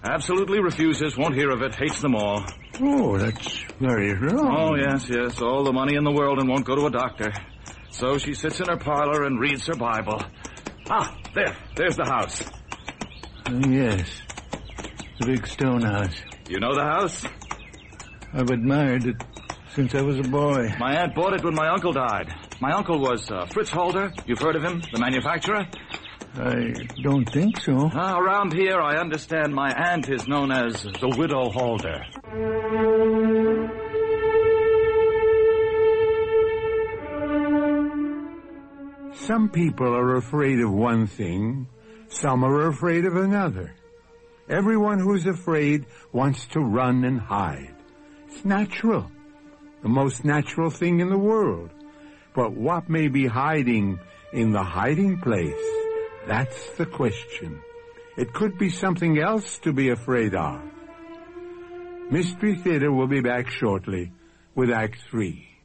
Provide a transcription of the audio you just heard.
Absolutely refuses, won't hear of it, hates them all. Oh, that's very wrong. Oh, yes, all the money in the world and won't go to a doctor. So she sits in her parlor and reads her Bible. Ah, there's the house. Yes, the big stone house. You know the house? I've admired it since I was a boy. My aunt bought it when my uncle died. My uncle was Fritz Holder. You've heard of him, the manufacturer? I don't think so. Around here, I understand my aunt is known as the Widow Holder. Some people are afraid of one thing, some are afraid of another. Everyone who's afraid wants to run and hide. It's natural, the most natural thing in the world. But what may be hiding in the hiding place? That's the question. It could be something else to be afraid of. Mystery Theater will be back shortly with Act 3.